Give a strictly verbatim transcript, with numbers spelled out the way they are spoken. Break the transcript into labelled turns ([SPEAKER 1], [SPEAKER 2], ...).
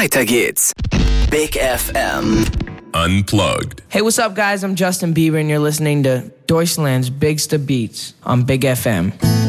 [SPEAKER 1] Weiter geht's. Big F M.
[SPEAKER 2] Unplugged.
[SPEAKER 3] Hey, what's up, guys? I'm Justin Bieber, and you're listening to Deutschland's Bigsta Beats on Big F M.